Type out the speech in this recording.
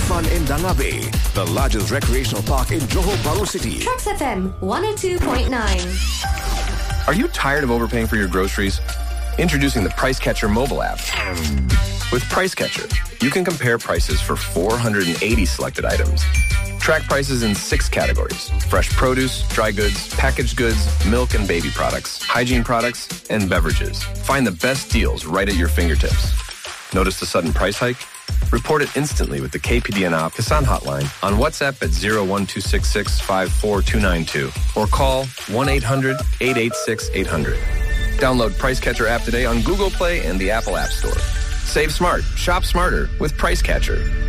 fun in Dangabe, the largest recreational park in Johor Bahru City. Trax FM 102.9. Are you tired of overpaying for your groceries? Introducing the Price Catcher mobile app. With Price Catcher, you can compare prices for 480 selected items. Track prices in 6 categories: fresh produce, dry goods, packaged goods, milk and baby products, hygiene products, and beverages. Find the best deals right at your fingertips. Notice the sudden price hike? Report it instantly with the KPDNR Kisan hotline on WhatsApp at 01266542292 or call 1-800-886-800. Download Price Catcher app today on Google Play and the Apple App Store. Save smart, shop smarter with Price Catcher.